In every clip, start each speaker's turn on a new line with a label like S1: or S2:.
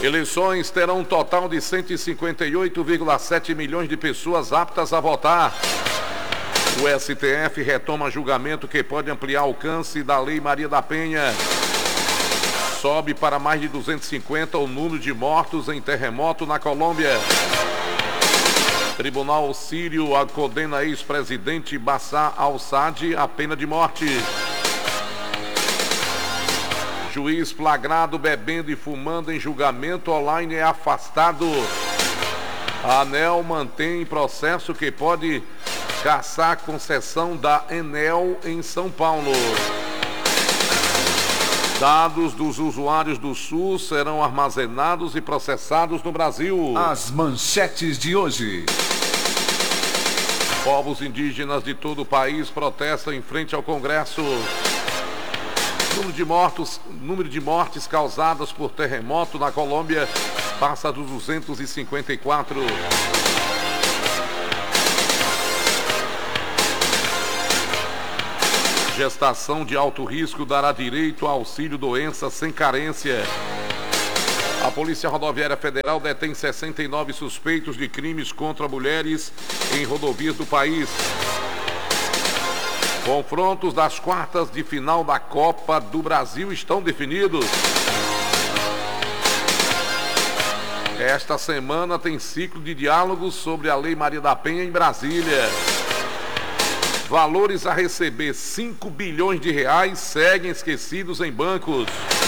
S1: Eleições terão um total de 158,7 milhões de pessoas aptas a votar. O STF retoma julgamento que pode ampliar o alcance da Lei Maria da Penha. Sobe para mais de 250 o número de mortos em terremoto na Colômbia. Tribunal sírio condena ex-presidente Bashar al-Assad à pena de morte. Juiz flagrado bebendo e fumando em julgamento online é afastado. A ANEEL mantém processo que pode caçar a concessão da Enel em São Paulo. Dados dos usuários do SUS serão armazenados e processados no Brasil.
S2: As manchetes de hoje.
S1: Povos indígenas de todo o país protestam em frente ao Congresso. Número de mortes causadas por terremoto na Colômbia passa dos 254. Gestação de alto risco dará direito ao auxílio-doença sem carência. A Polícia Rodoviária Federal detém 69 suspeitos de crimes contra mulheres em rodovias do país. Confrontos das quartas de final da Copa do Brasil estão definidos. Esta semana tem ciclo de diálogos sobre a Lei Maria da Penha em Brasília. Valores a receber 5 bilhões de reais seguem esquecidos em bancos.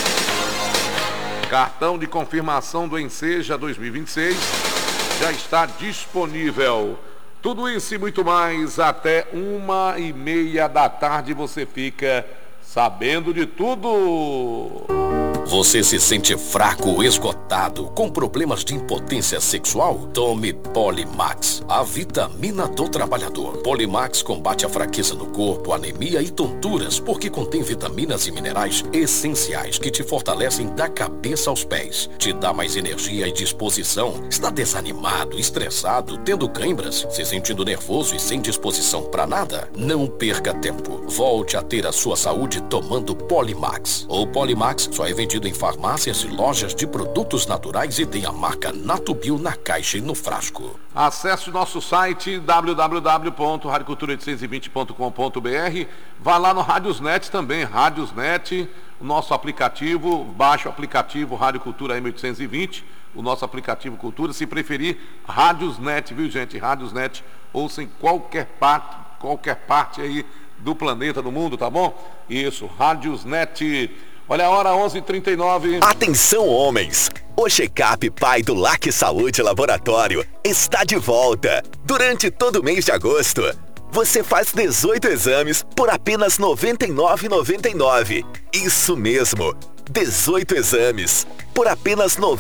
S1: Cartão de confirmação do Enseja 2026 já está disponível. Tudo isso e muito mais até 1h30 da tarde você fica sabendo de tudo.
S3: Você se sente fraco ou esgotado, com problemas de impotência sexual? Tome Polimax, a vitamina do trabalhador. Polimax combate a fraqueza no corpo, anemia e tonturas, porque contém vitaminas e minerais essenciais que te fortalecem da cabeça aos pés. Te dá mais energia e disposição. Está desanimado, estressado, tendo câimbras, se sentindo nervoso e sem disposição para nada? Não perca tempo. Volte a ter a sua saúde tomando Polimax. O Polimax só é vendido em farmácias e lojas de produtos naturais e tem a marca Natubio na caixa e no frasco.
S1: Acesse o nosso site www.radiocultura820.com.br. Vá lá no Radiosnet também, Radiosnet, o nosso aplicativo, baixe o aplicativo Rádio Cultura M820, o nosso aplicativo Cultura, se preferir, Radiosnet, viu gente? Radiosnet, ouça em qualquer parte aí do planeta, do mundo, tá bom? Isso, Radiosnet. Olha a hora, 11h39.
S4: Atenção, homens! O Check-up Pai do LAC Saúde Laboratório está de volta. Durante todo o mês de agosto, você faz 18 exames por apenas R$ 99,99. Isso mesmo, 18 exames por apenas R$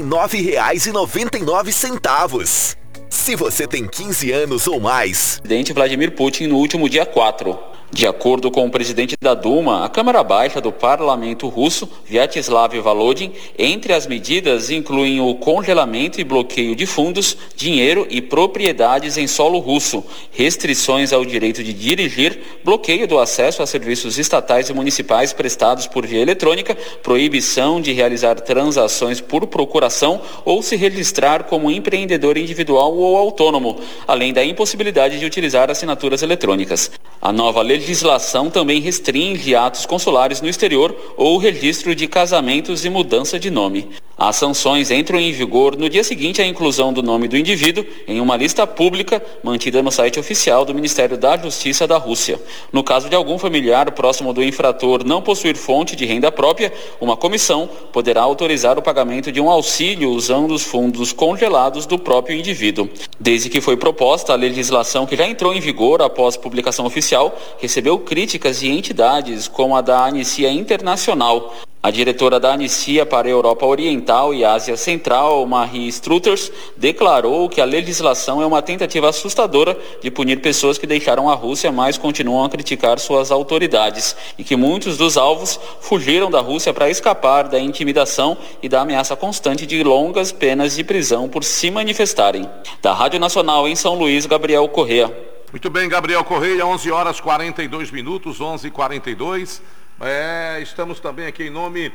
S4: 99,99. Se você tem 15 anos ou mais.
S5: Presidente Vladimir Putin no último dia 4. De acordo com o presidente da Duma, a Câmara Baixa do Parlamento Russo, Vyacheslav Volodin, entre as medidas incluem o congelamento e bloqueio de fundos, dinheiro e propriedades em solo russo, restrições ao direito de dirigir, bloqueio do acesso a serviços estatais e municipais prestados por via eletrônica, proibição de realizar transações por procuração ou se registrar como empreendedor individual ou autônomo, além da impossibilidade de utilizar assinaturas eletrônicas. A nova legislação também restringe atos consulares no exterior ou registro de casamentos e mudança de nome. As sanções entram em vigor no dia seguinte à inclusão do nome do indivíduo em uma lista pública mantida no site oficial do Ministério da Justiça da Rússia. No caso de algum familiar próximo do infrator não possuir fonte de renda própria, uma comissão poderá autorizar o pagamento de um auxílio usando os fundos congelados do próprio indivíduo. Desde que foi proposta, a legislação, que já entrou em vigor após publicação oficial, recebeu críticas de entidades como a da Anistia Internacional. A diretora da Anistia para a Europa Oriental e Ásia Central, Marie Struthers, declarou que a legislação é uma tentativa assustadora de punir pessoas que deixaram a Rússia, mas continuam a criticar suas autoridades, e que muitos dos alvos fugiram da Rússia para escapar da intimidação e da ameaça constante de longas penas de prisão por se manifestarem. Da Rádio Nacional em São Luís, Gabriel Corrêa.
S1: Muito bem, Gabriel Corrêa, 11h42, 11h42. Estamos também aqui em nome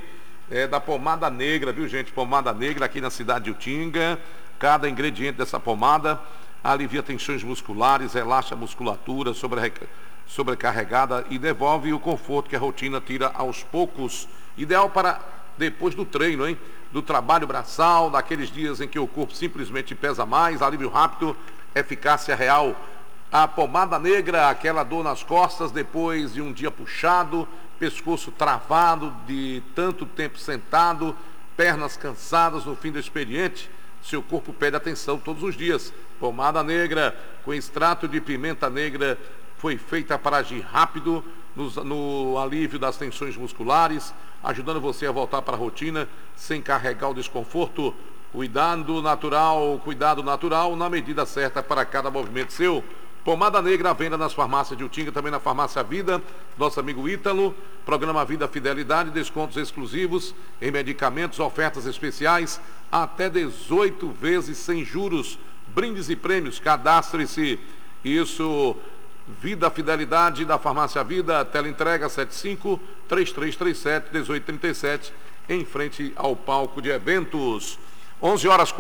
S1: da pomada negra, viu, gente? Pomada negra aqui na cidade de Utinga. Cada ingrediente dessa pomada alivia tensões musculares, relaxa a musculatura sobrecarregada e devolve o conforto que a rotina tira aos poucos. Ideal para depois do treino, hein? Do trabalho braçal, daqueles dias em que o corpo simplesmente pesa mais, alívio rápido, eficácia real. A pomada negra, aquela dor nas costas depois de um dia puxado, pescoço travado de tanto tempo sentado, pernas cansadas no fim do expediente, seu corpo pede atenção todos os dias. Pomada negra com extrato de pimenta negra foi feita para agir rápido no alívio das tensões musculares, ajudando você a voltar para a rotina sem carregar o desconforto. Cuidado natural na medida certa para cada movimento seu. Pomada negra à venda nas farmácias de Utinga, também na farmácia Vida, nosso amigo Ítalo. Programa Vida Fidelidade, descontos exclusivos em medicamentos, ofertas especiais, até 18 vezes sem juros, brindes e prêmios. Cadastre-se. Isso, Vida Fidelidade da farmácia Vida, teleentrega 75-3337-1837, em frente ao palco de eventos. 11 horas